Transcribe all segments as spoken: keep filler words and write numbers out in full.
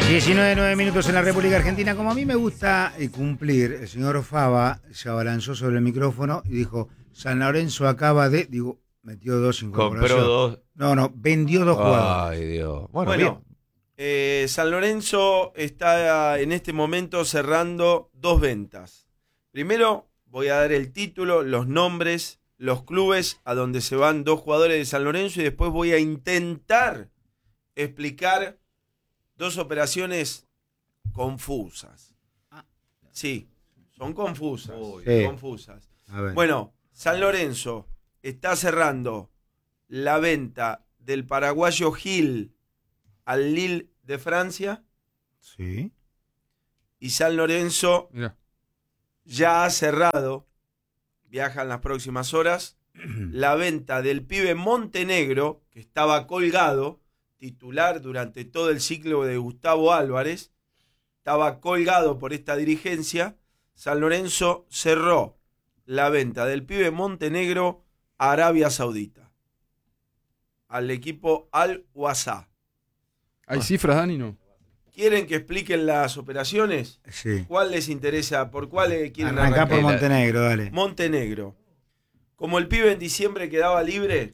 diecinueve, nueve minutos en la República Argentina. Como a mí me gusta eh, cumplir, el señor Fava se abalanzó sobre el micrófono y dijo: San Lorenzo acaba de... Digo, metió dos incorporaciones. Compró dos. No, no, vendió dos jugadores. Ay, Dios. Bueno, Bueno, eh, San Lorenzo está en este momento cerrando dos ventas. Primero voy a dar el título, los nombres, los clubes a donde se van dos jugadores de San Lorenzo y después voy a intentar explicar dos operaciones confusas. Sí, son confusas. Sí. confusas. A ver. Bueno, San Lorenzo está cerrando la venta del paraguayo Gil al Lille de Francia Sí. y San Lorenzo Mirá. ya ha cerrado, viaja en las próximas horas, la venta del pibe Montenegro, que estaba colgado, titular durante todo el ciclo de Gustavo Álvarez, estaba colgado por esta dirigencia. San Lorenzo cerró la venta del pibe Montenegro a Arabia Saudita, al equipo Al-Wasa. ¿Hay cifras, Dani? No. ¿Quieren que expliquen las operaciones? Sí. ¿Cuál les interesa? ¿Por cuál eh, quieren Arrancá arrancar? por Montenegro, dale. Montenegro. Como el pibe en diciembre quedaba libre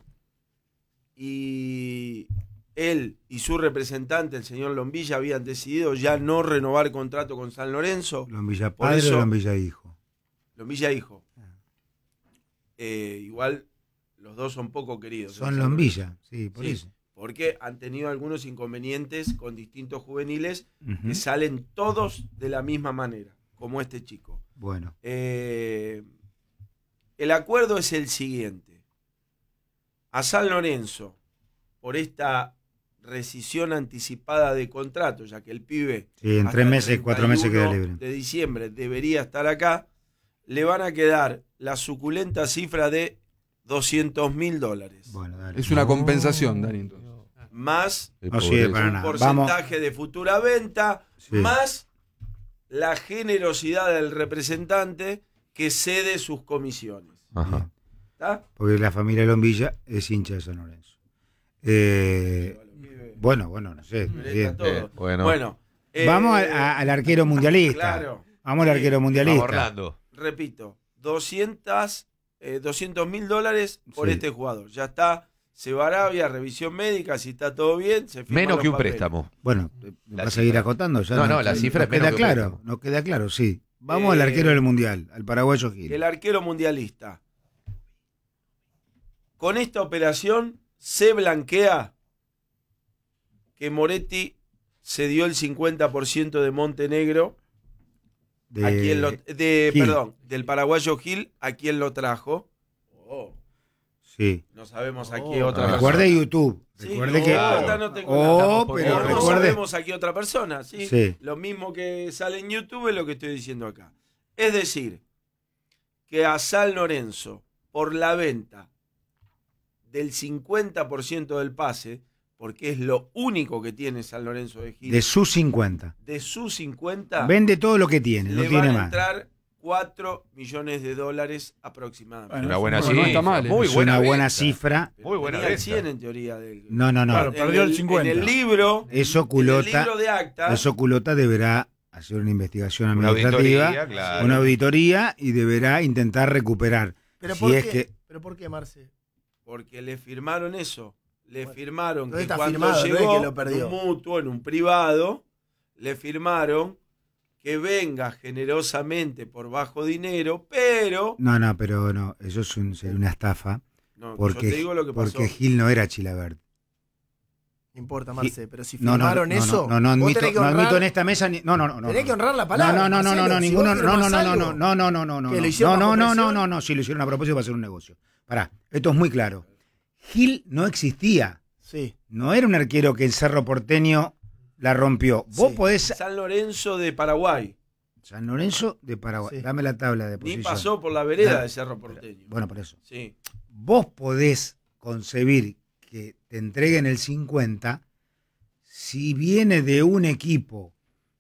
y él y su representante, el señor Lombilla, habían decidido ya no renovar contrato con San Lorenzo. Lombilla Por padre eso- o Lombilla hijo. Lombilla hijo. Eh, igual los dos son poco queridos. Son en San Lombilla, sí, por Sí, eso. porque han tenido algunos inconvenientes con distintos juveniles Ujú. que salen todos de la misma manera, como este chico. Bueno, Eh, el acuerdo es el siguiente. A San Lorenzo, por esta rescisión anticipada de contrato, ya que el pibe sí, en hasta tres el meses, cuatro meses queda treinta y uno libre. de diciembre debería estar acá, le van a quedar la suculenta cifra de doscientos mil dólares. Bueno, dale. Es una compensación, Dani. Entonces. Más el No sirve pobre- para un nada. porcentaje de futura venta, Sí. más la generosidad del representante que cede sus comisiones. Ajá. ¿Está? Porque la familia Lombilla es hincha de San Lorenzo. Eh, bueno, bueno, no sé. Pero bien. está todo. Eh, bueno. Bueno, eh, Vamos al, a- al arquero mundialista. Claro. Vamos al Sí. arquero Vamos, mundialista. Orlando. Repito, doscientos mil dólares por Sí. este jugador. Ya está, se va a Arabia, revisión médica, si está todo bien, se firman Menos los que un papeles. préstamo. Bueno, La ¿va a seguir cifra. acotando? Ya No, no, la cifra no es menos queda que un claro. préstamo. No queda claro, sí. Vamos al Eh, arquero del mundial, al paraguayo Gil. El arquero mundialista. Con esta operación se blanquea que Moretti se dio el cincuenta por ciento de Montenegro De- a quien lo, de Gil. perdón, del paraguayo Gil, a quien lo trajo. Oh, Sí. no sabemos aquí Oh, otra ah. persona. Recuerde YouTube. Sí, Recuerde no, que. ahorita no tengo Oh, nada. pero no, no recuerde. sabemos aquí otra persona, ¿sí? Sí. Lo mismo que sale en YouTube es lo que estoy diciendo acá. Es decir, que a San Lorenzo, por la venta del cincuenta por ciento del pase, porque es lo único que tiene San Lorenzo de Gil, De sus cincuenta. de sus cincuenta, Vende todo lo que tiene, no le tiene van a más. entrar cuatro millones de dólares aproximadamente. Bueno, Una buena no, cifra. no está mal, ¿eh? Muy es buena una buena venta. cifra. Pero muy buena tenía el venta. cien en teoría del... No, no, no. Claro, En perdió el cincuenta. En el libro, Eso en el culota, libro de acta, eso culota deberá hacer una investigación Una administrativa, auditoría, claro. una auditoría y deberá intentar recuperar. ¿Pero si por es qué? que ¿Pero por qué, Marce? porque le firmaron eso. Le Bueno, firmaron entonces que está cuando firmado, no es llegó que lo perdió. en un mutuo, en un privado, le firmaron que venga generosamente por bajo dinero, pero... no, no, pero no, eso es un- sería una estafa, No, porque, yo te digo lo que pasó. porque Gil no era Chilabert. No importa, Marce, pero si No, no, firmaron no, eso, no, no, no vos admito, tenés que no honrar, admito en esta mesa ni, no, no, no, no. tenés que no. honrar la No, palabra. no, no, no, no, Marcelo. no, Si ninguno, vos no, no, firmás no, no, algo, no, no, no, no, no, no, ¿Que lo no, hicieron no, bajo no, no, presión? no, no, si lo hicieron a propósito para hacer un negocio. Pará, esto es muy claro. Gil no existía, Sí. no era un arquero que el Cerro Porteño la rompió. Vos Sí. podés... San Lorenzo de Paraguay. San Lorenzo de Paraguay, Sí. dame la tabla de Ni posición. pasó por la vereda Dale. de Cerro Porteño. Bueno, por eso. Sí. Vos podés concebir que te entreguen el cincuenta si viene de un equipo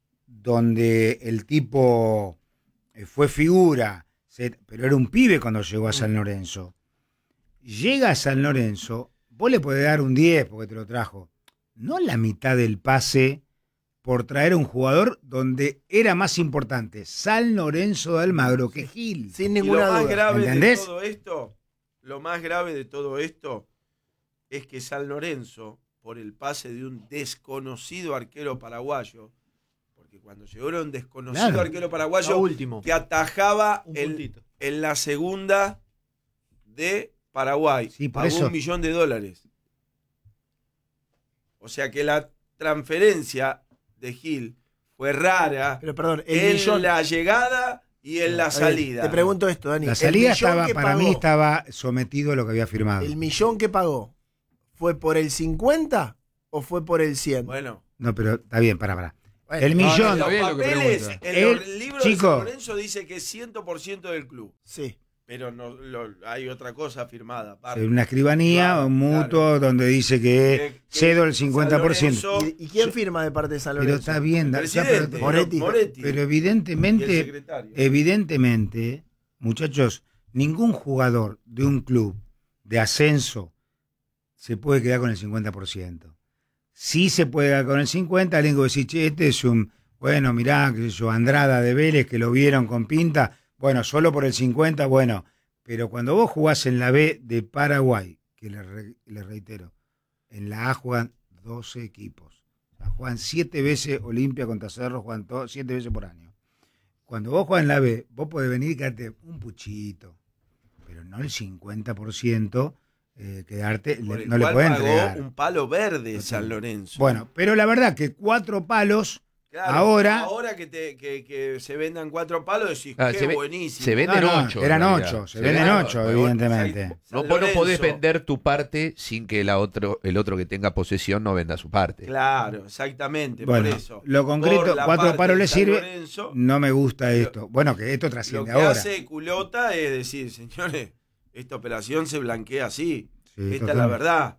donde el tipo eh, fue figura, se- pero era un pibe cuando llegó a San Lorenzo. Llega a San Lorenzo, vos le podés dar un diez porque te lo trajo. No la mitad del pase por traer a un jugador donde era más importante San Lorenzo de Almagro que Gil. Sin Y ninguna lo más duda. grave ¿Entendés? de todo esto, lo más grave de todo esto es que San Lorenzo, por el pase de un desconocido arquero paraguayo, porque cuando llegó era un desconocido Claro. arquero Lo paraguayo último. que atajaba Un el, puntito. en la segunda de Paraguay, Sí, por pagó eso. un millón de dólares. O sea que la transferencia de Gil fue rara Pero perdón, el en millón. la llegada y en la Está bien, salida. Te pregunto esto, Dani. La el salida millón estaba, que para pagó, mí estaba sometido a lo que había firmado. ¿El millón que pagó fue por el cincuenta o fue por el cien? Bueno, No, pero está bien, para, para. Bueno, El no, millón. en los Está bien lo que papeles, pregunta. en El- los libros chico. de San Lorenzo dice que es cien por ciento del club. Sí. Pero no, lo- hay otra cosa firmada. aparte. Una escribanía, Claro, un mutuo claro. donde dice que Que- que cedo el San cincuenta por ciento. Lorenzo, ¿Y, y quién firma de parte de San Pero Lorenzo? está bien, el da- presidente, pero, Moretti. Moretti, pero y el evidentemente, secretario. evidentemente, muchachos, ningún jugador de un club de ascenso se puede quedar con el cincuenta por ciento. Sí se puede quedar con el cincuenta por ciento, alguien que decir, che, este es un, bueno, mirá, que yo, Andrada de Vélez, que lo vieron con pinta, bueno, solo por el cincuenta, bueno, pero cuando vos jugás en la B de Paraguay, que les, re- les reitero, en la A juegan doce equipos, o sea, juegan siete veces Olimpia contra Cerro, juegan todo, siete veces por año. Cuando vos jugás en la B, vos podés venir y quedarte un puchito, pero no el cincuenta por ciento, eh, quedarte, Por le- el no le cual podés pagó entregar. un palo verde San Lorenzo. Bueno, pero la verdad que cuatro palos, Claro, ahora- ahora que, te, que, que se vendan cuatro palos, decís, Ah, qué se ve- buenísimo. se venden no, no, ocho, eran en realidad. ocho, se Se venden venden ocho, ocho, evidentemente. San No, vos no Lorenzo. podés vender tu parte sin que la otro, el otro que tenga posesión no venda su parte. Claro, exactamente, Bueno, por eso. lo concreto, Por la cuatro parte palos de le San sirve, Lorenzo, no me gusta Lo- esto. Bueno, que esto lo trasciende que ahora. hace Culota es decir, señores, esta operación se blanquea así. Sí, Esta es total. la verdad.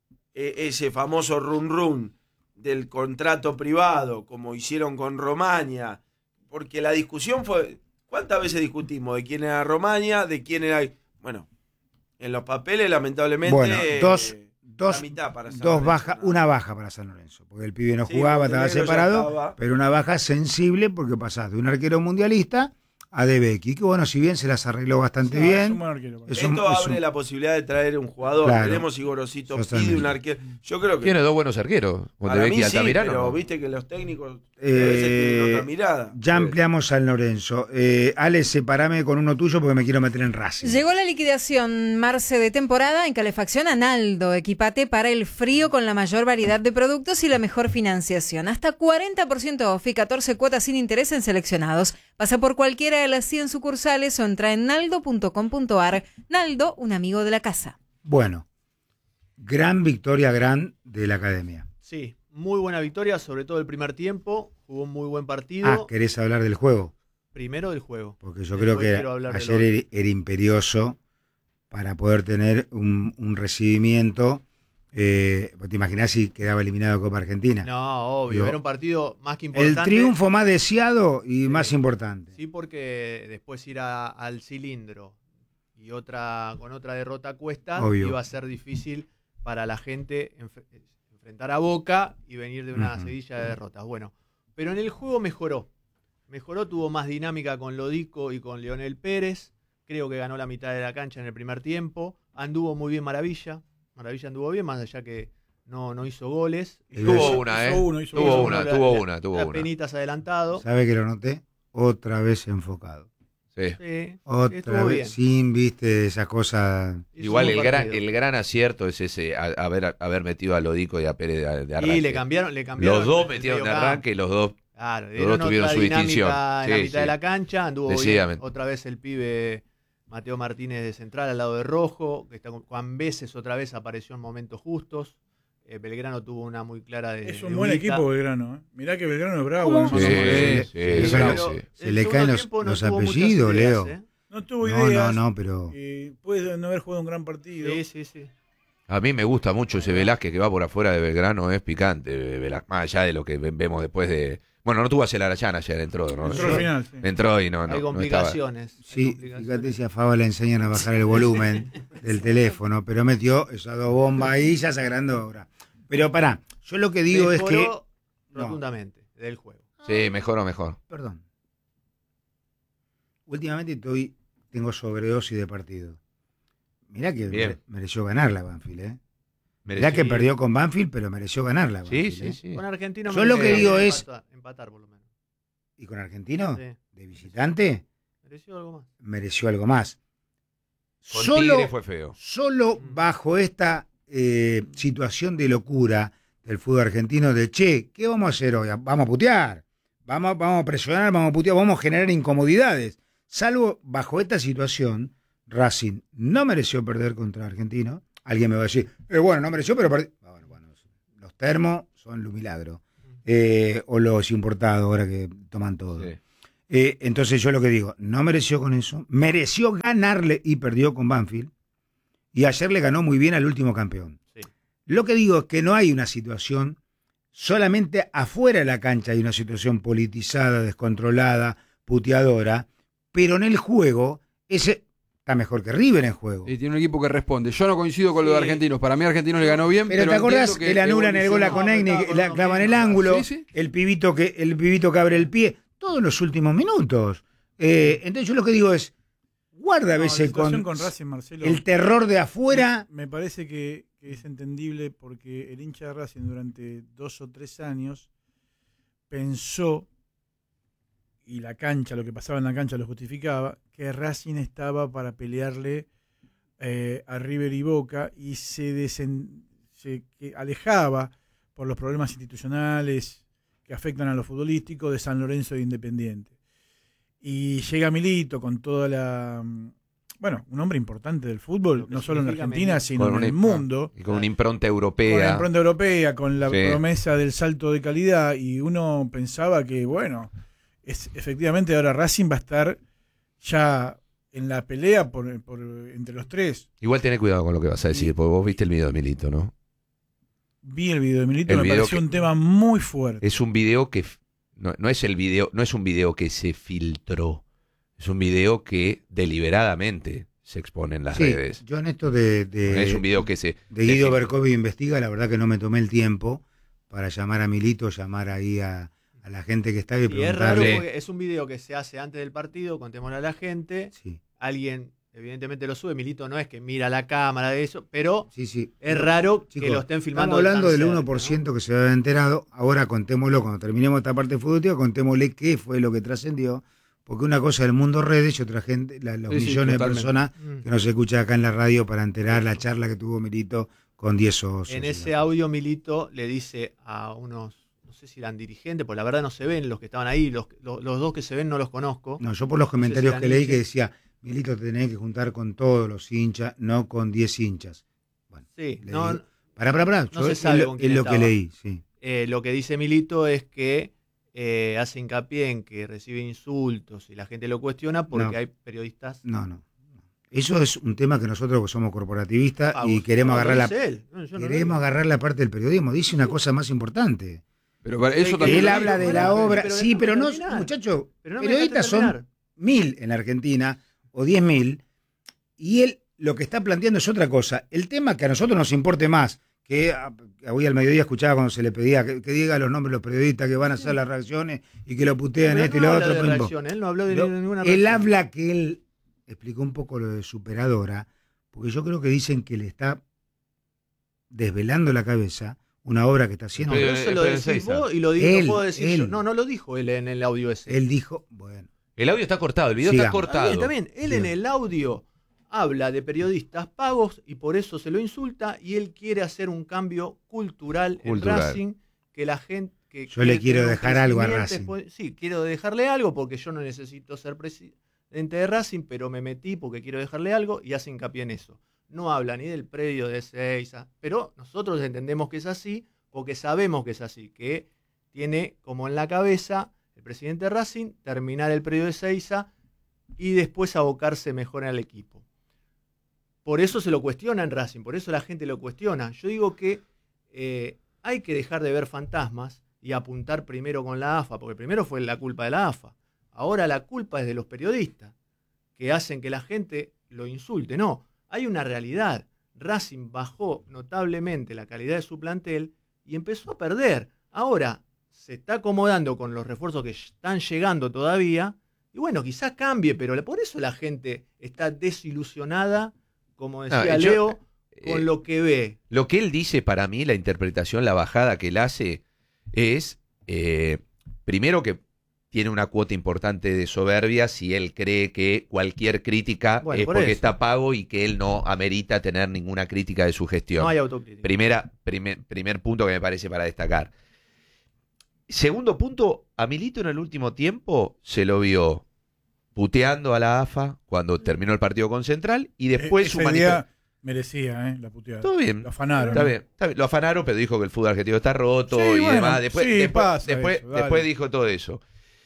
E- ese famoso run run del contrato privado, como hicieron con Romaña, porque la discusión fue, ¿cuántas veces discutimos de quién era Romaña, de quién era... Bueno, en los papeles lamentablemente... Bueno, dos, eh, dos, la mitad para San dos Lorenzo, bajas, ¿no? una baja para San Lorenzo, porque el pibe no Sí, jugaba, estaba Montenegro ya separado, estaba. pero una baja sensible porque pasás de un arquero mundialista a De Becky, que bueno, si bien se las arregló bastante No, es un bien, buen arquero. es Esto un- es abre un- la posibilidad de traer un jugador. Claro. Veremos si Gorosito Totalmente. pide un arquero. Yo creo que Tiene dos buenos arqueros, para Montevecchi mí y sí, Altamirano. pero ¿no? viste que los técnicos Eh, a veces tienen otra mirada. ya ampliamos San Lorenzo. Eh, Ale, separame con uno tuyo porque me quiero meter en Racing. Llegó la liquidación Marce de temporada en calefacción Analdo. Equipate para el frío con la mayor variedad de productos y la mejor financiación. Hasta cuarenta por ciento off y catorce cuotas sin interés en seleccionados. Pasa por cualquiera de las cien sucursales o entra en naldo punto com punto ar. Naldo, un amigo de la casa. Bueno, gran victoria, gran de la academia. Sí, muy buena victoria, sobre todo el primer tiempo. Jugó un muy buen partido. Ah, ¿querés hablar del juego? Primero del juego. Porque yo Después creo que quiero hablar del ayer otro. era, era imperioso para poder tener un, un recibimiento. Eh, ¿te imaginás si quedaba eliminado Copa Argentina? No, obvio. Digo, Era un partido más que importante. El triunfo más deseado y Sí. más importante. Sí, porque después ir a- al cilindro y otra con otra derrota a cuesta Obvio. iba a ser difícil para la gente enf- enfrentar a Boca y venir de una Ujú. seguidilla de derrotas. Bueno, pero en el juego mejoró. Mejoró, tuvo más dinámica con Lodico y con Leonel Pérez. Creo que ganó la mitad de la cancha en el primer tiempo. Anduvo muy bien Maravilla. Maravilla anduvo bien, más allá que no, no hizo goles. Hizo Tuvo una, ¿eh? Hizo uno, hizo Tuvo uno. una, La- tuvo la- una, tuvo las una. penitas adelantado. ¿Sabe que lo noté? Otra vez enfocado. Sí. Sí, Otra estuvo vez, bien. sin, viste, esas cosas. Hizo Igual un el buen gran, partido. el gran acierto es ese, a- haber, haber metido a Lodico y a Pérez de, de arranque. Y le cambiaron, le cambiaron. Los dos el metieron de mediocampo. arranque y los dos. Claro, Los dieron dos tuvieron otra su dinámica distinción. en la Sí, mitad sí. de la cancha, anduvo bien. Decididamente. Otra vez el pibe Mateo Martínez de central al lado de Rojo, que está con Juan Veces otra vez apareció en momentos justos. Eh, Belgrano tuvo una muy clara de Es de un buen Ubita. equipo Belgrano. ¿eh? Mirá que Belgrano es bravo. ¿Cómo? ¿eh? Sí, Sí, sí, sí, sí, pero sí. se el le segundo caen los- tiempo no los tuvo muchas apellidos, ideas, Leo. ¿eh? No tuvo No, ideas. no, no, pero. Y puede no haber jugado un gran partido. Sí, sí, sí. A mí me gusta mucho ese Velázquez que va por afuera de Belgrano, es picante. Velá- Más allá de lo que ve- vemos después de. Bueno, no tuvo a Celarayán ayer, entró, ¿no? Entró al final, sí. Entró y no, no, hay no estaba. complicaciones. hay Sí, complicaciones. fíjate si a Fava le enseñan a bajar el volumen del teléfono, pero metió esas dos bombas ahí, ya sagrando ahora. Pero pará, yo lo que digo es que. Mejoró no. rotundamente. del juego. Sí, mejor o mejor. Perdón. Últimamente estoy, tengo sobredosis de partido. Mirá que Bien. mere- mereció ganarla Banfield, ¿eh? Mirá Mereció. que perdió con Banfield, pero mereció ganarla. Sí, Banfield, sí, ¿eh? sí. Con Argentino Yo lo que mereció digo es- empatar, empatar por lo menos. ¿Y con Argentino? Sí. De visitante, Mereció algo más. mereció algo más. Con Solo, Tigre fue feo. solo Mm. bajo esta eh, situación de locura del fútbol argentino, de che, ¿qué vamos a hacer hoy? Vamos a putear, vamos, vamos a presionar, vamos a putear, vamos a generar incomodidades. Salvo bajo esta situación, Racing no mereció perder contra Argentino. Alguien me va a decir, eh, bueno, no mereció, pero perdió. Bueno, bueno, los termos son los milagros. Eh, o los importados, ahora que toman todo. Sí. Eh, entonces yo lo que digo, no mereció con eso, mereció ganarle y perdió con Banfield, y ayer le ganó muy bien al último campeón. Sí. Lo que digo es que no hay una situación, solamente afuera de la cancha hay una situación politizada, descontrolada, puteadora, pero en el juego, ese está mejor que River en el juego. Y tiene un equipo que responde. Yo no coincido con lo de Sí. Argentinos. Para mí Argentinos le ganó bien, Pero, pero ¿te acordás entiendo que, le anulan el gol a evolucionó. Conegni, No, que pero la estaba clava en el con lo ángulo, mismo. Sí, sí. el pibito que el pibito que abre el pie, todo en los últimos minutos. Eh, entonces yo lo que digo es, guarda a No, veces la situación con, con Racing, Marcelo, el terror de afuera. me parece que, que es entendible porque el hincha de Racing durante dos o tres años pensó, y la cancha, lo que pasaba en la cancha lo justificaba, que Racing estaba para pelearle eh, a River y Boca y se, desen- se que alejaba por los problemas institucionales que afectan a lo futbolístico de San Lorenzo e Independiente. Y llega Milito con toda la... Bueno, un hombre importante del fútbol, Lo que no solo en significa Argentina, Milito. sino Con en una- el mundo. Y con una impronta Con la europea. impronta europea, con la Sí. promesa del salto de calidad, y uno pensaba que, bueno, es, efectivamente ahora Racing va a estar ya en la pelea por, por entre los tres. Igual tenés cuidado con lo que vas a decir, porque vos viste el video de Milito, ¿no? Vi el video de Milito, El me video pareció que- un tema muy fuerte. Es un video que f- no, no es el video, no es un video que se filtró. Es un video que deliberadamente se expone en las Sí, redes. yo en esto de, de, es un video que se de Guido se- Berkovi investiga, la verdad que no me tomé el tiempo para llamar a Milito, llamar ahí a, a la gente que está y Y es raro preguntarle. porque es un video que se hace antes del partido, contémosle a la gente. Sí, Alguien evidentemente lo sube. Milito no es que mira la cámara de eso, pero sí, sí. es raro Chicos, que lo estén filmando. estamos hablando tan del cerca, uno por ciento que se había enterado. Ahora contémoslo, cuando terminemos esta parte futbolística, contémosle qué fue lo que trascendió. Porque una cosa es el mundo redes y otra gente, la- los Sí, sí, millones de totalmente. personas ¿no? que nos escuchan acá en la radio para enterar la charla que tuvo Milito con diez socios. En y ese la- audio Milito le dice a unos, no sé si eran dirigentes, porque la verdad no se ven los que estaban ahí, los, los, los dos que se ven no los conozco. No, yo por los sé comentarios si que eran leí que hinchas. decía, Milito te tenés que juntar con todos los hinchas, no con diez hinchas. Bueno, Sí, le no, digo- pará, pará, pará. no yo se es sabe lo- con es quién lo que estaba. leí, sí. eh, lo que dice Milito es que eh, hace hincapié en que recibe insultos y la gente lo cuestiona porque No. hay periodistas. No, no. Eso es un tema que nosotros que somos corporativistas Ah, y vos- queremos no, agarrar lo la dice él. No, yo no lo queremos digo. agarrar la parte del periodismo. Dice una cosa más importante. Pero para eso Que también. Él lo habla digo, de la pará, obra, pero sí, déjame pero no, terminar. muchachos, Pero no me periodistas dejaste son terminar. mil en Argentina o diez mil y él lo que está planteando es otra cosa. El tema que a nosotros nos importe más, que a- hoy al mediodía escuchaba cuando se le pedía que, que diga los nombres de los periodistas que van a hacer las reacciones y que lo putean Pero esto y no lo habla otro. de pum, pum. reacción, él no habló de Lo- ninguna él reacción. habla que él explicó un poco lo de Superadora, porque yo creo que dicen que le está desvelando la cabeza una obra que está No, haciendo. pero Eh, eso lo pero decís Ezeiza. vos y lo, digo, Él, lo puedo decir él. yo. No, no lo dijo él en el audio ese. Él dijo, bueno, El audio está cortado, el video Sigamos. está cortado. Está bien, está bien. Él en el audio habla de periodistas pagos y por eso se lo insulta y él quiere hacer un cambio cultural, Cultural. en Racing, que la gente... Que Yo le quiere quiero tener un dejar algo a crecimiento Racing. después- sí, quiero dejarle algo porque yo no necesito ser presidente de Racing, pero me metí porque quiero dejarle algo y hace hincapié en eso. No habla ni del predio de Ezeiza, pero nosotros entendemos que es así porque sabemos que es así, que tiene como en la cabeza el presidente de Racing terminar el predio de Ezeiza y después abocarse mejor al equipo. Por eso se lo cuestiona en Racing, por eso la gente lo cuestiona. Yo digo que eh, hay que dejar de ver fantasmas y apuntar primero con la A F A, porque primero fue la culpa de la A F A. Ahora la culpa es de los periodistas, que hacen que la gente lo insulte. No, hay una realidad. Racing bajó notablemente la calidad de su plantel y empezó a perder. Ahora, se está acomodando con los refuerzos que están llegando todavía. Y bueno, quizás cambie, pero por eso la gente está desilusionada, como decía No, yo- Leo, con eh, lo que ve. Lo que él dice, para mí, la interpretación, la bajada que él hace es, eh, primero que tiene una cuota importante de soberbia si él cree que cualquier crítica Bueno, es por porque eso. está pago y que él no amerita tener ninguna crítica de su gestión. No hay autocrítica. Primera, primer, primer punto que me parece para destacar. Segundo punto, a Milito en el último tiempo se lo vio puteando a la A F A cuando terminó el partido con Central y después Eh, su ese manifestación. día merecía, ¿eh? La puteada. Todo bien. Lo afanaron. Está bien, está bien. Lo afanaron, pero dijo que el fútbol argentino está roto Sí, y bueno, demás. Después, sí, después, pasa después, eso, dale. después dijo todo eso.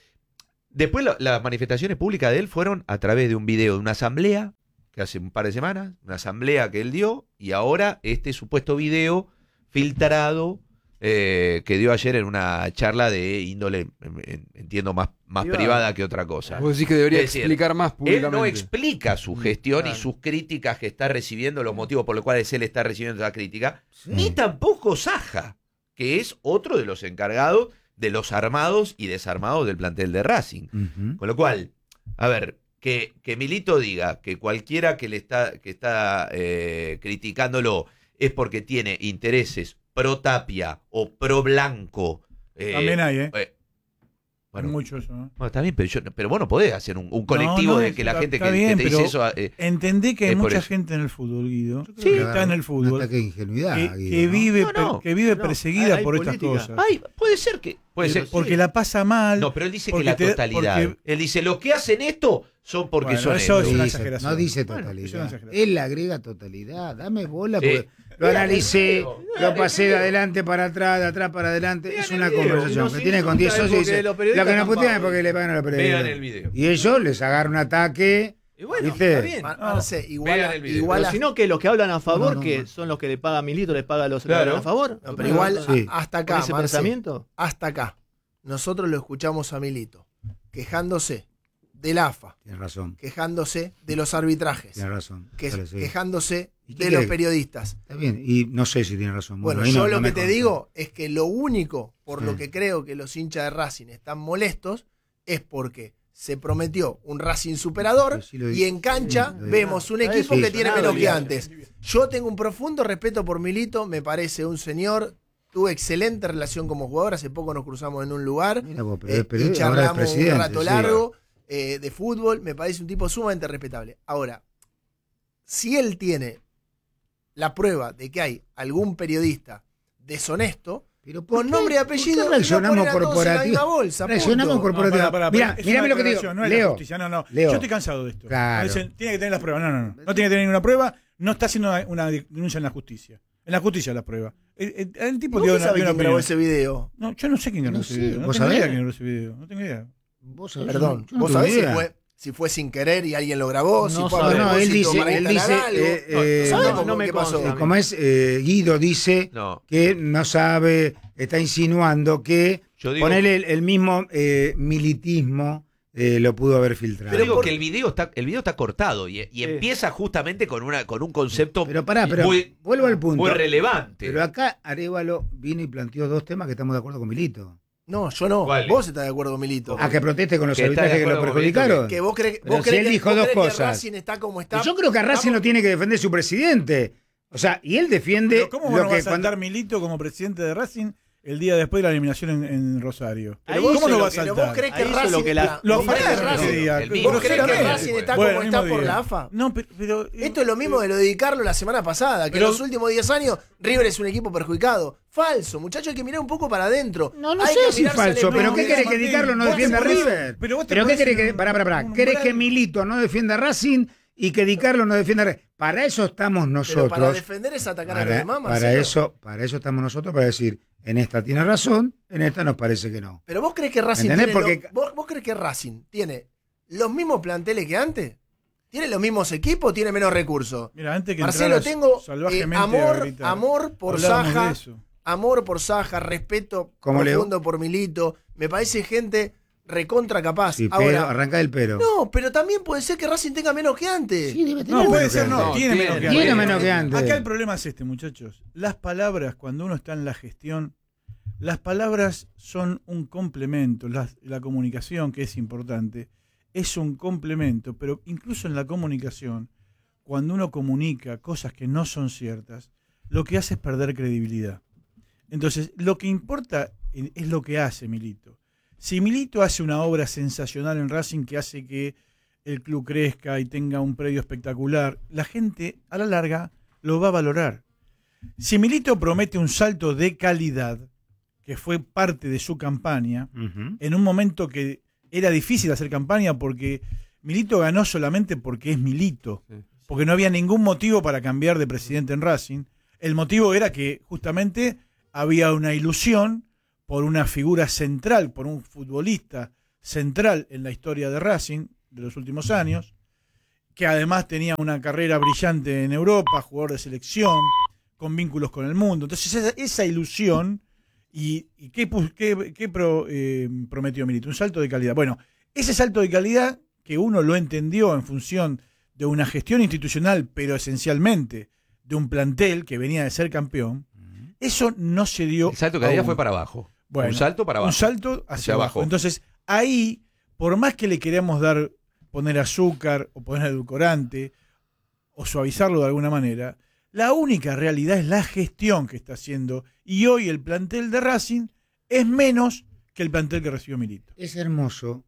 Después lo- las manifestaciones públicas de él fueron a través de un video de una asamblea que hace un par de semanas, una asamblea que él dio, y ahora este supuesto video filtrado eh, que dio ayer en una charla de índole, en- en- entiendo, más, más Privada. privada que otra cosa. Vos decís que debería Es decir, explicar más Él públicamente. no explica su gestión Claro. y sus críticas que está recibiendo, los motivos por los cuales él está recibiendo esa crítica, Sí. ni tampoco Saja, que es otro de los encargados de los armados y desarmados del plantel de Racing. Ujú. Con lo cual, a ver, que, que Milito diga que cualquiera que le está, que está eh, criticándolo es porque tiene intereses pro Tapia o pro Blanco. eh, También hay, ¿eh? eh, Hay bueno, mucho eso, ¿eh? bueno, está bien, pero, yo, pero vos no podés hacer un, un colectivo no, de que la está- gente está que, que bien, te dice pero eso. eh, Entendí que hay Es por mucha eso. gente en el fútbol, Guido, Yo creo que que está en el Un fútbol, ataque de ingenuidad, que, Guido, que ¿no? vive, No, no. per- que vive No, perseguida hay por estas política. cosas. Ay, puede ser que. Puede ser. porque la pasa mal. No, pero él dice que porque la te- totalidad. porque- Él dice, los que hacen esto son porque Bueno, son eso estos. es una Dice- exageración. no dice Bueno, totalidad. es una exageración. Él le agrega totalidad. Dame bola, Sí. porque lo analicé, Vean lo pasé de adelante para atrás, de atrás para adelante. Vean Es el una video. conversación Nos que tiene con diez insultan socios y porque dice, los lo periodistas que no están putean es pagos. porque le pagan a los periodistas. Vean el video. Y ellos les agarran un ataque. Y bueno, ¿Viste? está bien. Mar- No. Marce, igual, Vean a- el video. igual Pero a- si no, que los que hablan a favor, No, no, que no. son los que le paga Milito, les paga a los que Claro. hablan a favor. no, pero igual Sí. a- hasta ¿Con acá, ese Marce, pensamiento? hasta acá. Nosotros lo escuchamos a Milito quejándose del A F A, Tienes razón, quejándose de los arbitrajes, tienes razón. que- Dale, sí. quejándose ¿Y qué de los quiere? periodistas. Está bien, y no sé si tiene razón. Bueno, ahí yo no- lo no que me te consta. digo es que lo único por lo Sí. que creo que los hinchas de Racing están molestos es porque se prometió un Racing superador Pero sí lo y dije. en cancha Sí, lo dije. vemos un Está equipo que tiene desilusionado, menos que Leo. antes. Yo tengo un profundo respeto por Milito, me parece un señor, tuve excelente relación como jugador, hace poco nos cruzamos en un lugar Mira vos, pero, eh, pero y ahora es charlamos presidente. un rato sí. largo eh, de fútbol, me parece un tipo sumamente respetable. Ahora, si él tiene la prueba de que hay algún periodista deshonesto, Pero ¿por con qué- nombre y por qué apellido, no reaccionamos poner a todos en la corporativo? misma bolsa, Reaccionamos punto. corporativo. No, pará, pará, Mira, pará. Es mírame una lo que digo. declaración, no es la Leo, justicia, no, no. Leo. Yo estoy cansado de esto. Claro. Dicen, tiene que tener las pruebas. No, no, no. No tiene que tener ninguna prueba. No está haciendo una, una denuncia en la justicia. En la justicia la prueba. El, el- el tipo ¿Vos dio qué una, sabés dio una quién grabó opinión. ese video? No, yo no sé quién grabó No ese sé, video. No ¿vos tengo idea sabés? quién grabó ese video. No tengo idea. Vos sabés, Perdón, yo no ¿vos tengo sabés si idea. fue, si fue sin querer y alguien lo grabó? si No fue a sabemos. No, él propósito dice, para él instalar dice, algo? eh, No, eh, sabemos no me qué pasó. consta. como es, eh, Guido dice No, que no sabe, está insinuando que yo digo, ponerle el, el mismo eh, militismo eh, lo pudo haber filtrado. yo digo por- que el video está, el video está cortado y, y Sí. empieza justamente con una, con un concepto Pero pará, pero muy, vuelvo al punto. muy relevante. Pero acá Arévalo vino y planteó dos temas que estamos de acuerdo con Milito. No, yo no. ¿Cuál? Vos estás de acuerdo, Milito. A que proteste con los Que está de arbitrajes que lo acuerdo con perjudicaron. Milito, Que vos crees, Pero vos si crees él que, dijo vos dos crees que cosas. Racing está como está. Yo creo que a Racing lo tiene que defender su presidente. O sea, y él defiende Pero ¿cómo lo no va que a saltar cuando... Milito como presidente de Racing el día después de la eliminación en, en Rosario? Ahí ¿Cómo hizo no lo va a que- Pero saltar? vos crees que Ahí hizo Racing lo que la- está- Lo vos crees que afanás Racing- ese día. el mismo. ¿Vos crees que groseramente. Racing está Bueno, como el está mismo por día. la A F A? No, pero, pero- Esto es lo mismo de lo de Di Carlo la semana pasada, que Pero- en los últimos diez años River es un equipo perjudicado. Falso, muchachos, hay que mirar un poco para adentro. No, no Hay sé que si mirarse al falso, pero espejo. ¿qué no, querés que Martín, Di Carlo no vos te defienda a ponés- River? pero vos te ¿Pero qué ponés querés que... en- Pará, pará, pará. un ¿Querés umbral- que Milito no defienda a Racing y que Di Carlo no defienda a River? Para eso estamos Pero nosotros. para defender es atacar a los Para, demás, para Marcelo. eso, para eso estamos nosotros, para decir, en esta tiene razón, en esta nos parece que no. Pero vos crees que Racing ¿Entendés? tiene Porque- lo- vos, vos crees que Racing tiene los mismos planteles que antes? ¿Tiene los mismos equipos? ¿Tiene menos recursos? Mira, antes que Marcelo, entraras tengo eh, salvajemente a amor, gritar, amor por hablábamos de Saja, eso. amor por Saja, respeto ¿Cómo, Leo? profundo por Milito. Me parece gente recontra capaz. Sí, pero, Ahora, arranca del pero. no, pero también puede ser que Racing tenga menos que antes. Sí, debe tener No, menos puede que ser, antes. no, No, tiene tiene- menos que Tiene antes. menos que antes. Acá el problema es este, muchachos. Las palabras, cuando uno está en la gestión, Las palabras son un complemento, la, la comunicación, que es importante, es un complemento, pero incluso en la comunicación, cuando uno comunica cosas que no son ciertas, lo que hace es perder credibilidad. Entonces, lo que importa es lo que hace Milito. Si Milito hace una obra sensacional en Racing que hace que el club crezca y tenga un predio espectacular, la gente a la larga lo va a valorar. Si Milito promete un salto de calidad, que fue parte de su campaña, uh-huh. en un momento que era difícil hacer campaña porque Milito ganó solamente porque es Milito, sí, sí. porque no había ningún motivo para cambiar de presidente en Racing. El motivo era que justamente había una ilusión por una figura central, por un futbolista central en la historia de Racing de los últimos años, que además tenía una carrera brillante en Europa, jugador de selección, con vínculos con el mundo. Entonces esa, esa ilusión, ¿y, y qué, qué, qué pro, eh, prometió Milito? Un salto de calidad. Bueno, ese salto de calidad que uno lo entendió en función de una gestión institucional, pero esencialmente de un plantel que venía de ser campeón, eso no se dio. El salto de calidad fue para abajo. Bueno, un salto para abajo. Un salto hacia, hacia abajo. abajo. Entonces, ahí, por más que le queramos dar, poner azúcar o poner edulcorante o suavizarlo de alguna manera, la única realidad es la gestión que está haciendo. Y hoy el plantel de Racing es menos que el plantel que recibió Milito. Es hermoso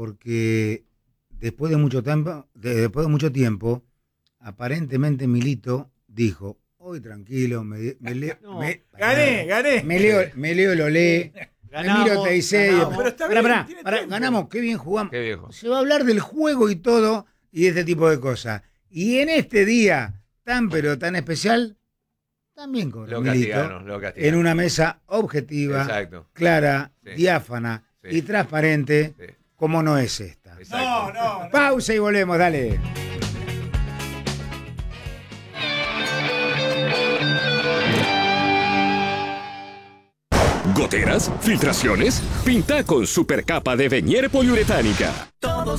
porque después de mucho tiempo, de, después de mucho tiempo, aparentemente Milito dijo: hoy tranquilo, me, me leo. No, me, gané, gané. Me leo, me leo lo lee. Ganamos, me miro Teisei. Pero está pará, bien, pará, tiene pará, tiempo. ganamos, qué bien jugamos. Qué viejo. Se va a hablar del juego y todo, y de este tipo de cosas. Y en este día tan pero tan especial, también con Lo Milito, castigaron, lo castigaron. en una mesa objetiva, Exacto. clara, Sí. diáfana Sí. y transparente, Sí. como no es esta. Exacto. No, no. Pausa y volvemos, dale. ¿Goteras? ¿Filtraciones? Pinta con supercapa de Venier poliuretánica. Todos